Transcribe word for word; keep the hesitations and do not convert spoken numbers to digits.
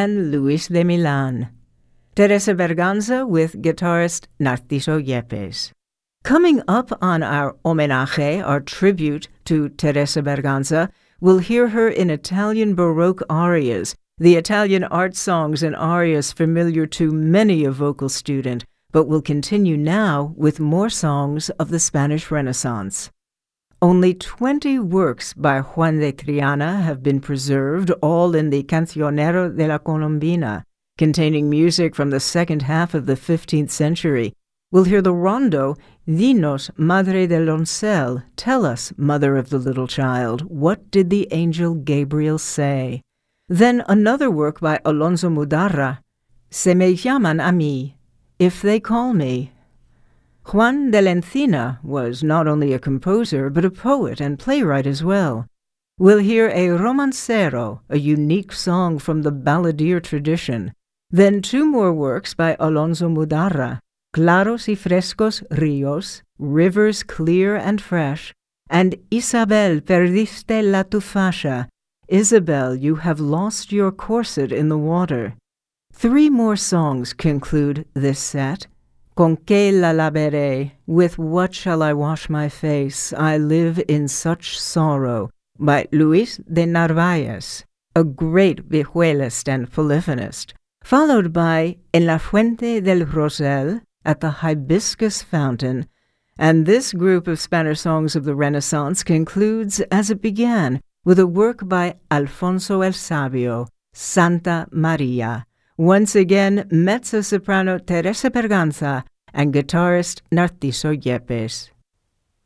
and Luis de Milan. Teresa Berganza with guitarist Narciso Yepes. Coming up on our homenaje, our tribute to Teresa Berganza, we'll hear her in Italian Baroque arias, the Italian art songs and arias familiar to many a vocal student, but we'll continue now with more songs of the Spanish Renaissance. Only twenty works by Juan de Triana have been preserved, all in the Cancionero de la Colombina, containing music from the second half of the fifteenth century. We'll hear the rondo, Dinos, Madre del Doncel, Tell us, Mother of the Little Child, What did the angel Gabriel say? Then another work by Alonso Mudarra, Se me llaman a mí, If they call me. Juan de la Encina was not only a composer, but a poet and playwright as well. We'll hear a romancero, a unique song from the balladeer tradition. Then two more works by Alonso Mudarra, Claros y Frescos Ríos, Rivers Clear and Fresh, and Isabel, Perdiste la tu fascia, Isabel, you have lost your corset in the water. Three more songs conclude this set. Con que la lavaré, with what shall I wash my face? I live in such sorrow, by Luis de Narvaez, a great vihuelist and polyphonist, followed by En la Fuente del Rosel, at the Hibiscus Fountain, and this group of Spanish songs of the Renaissance concludes as it began with a work by Alfonso el Sabio, Santa Maria. Once again, mezzo-soprano Teresa Berganza and guitarist Narciso Yepes.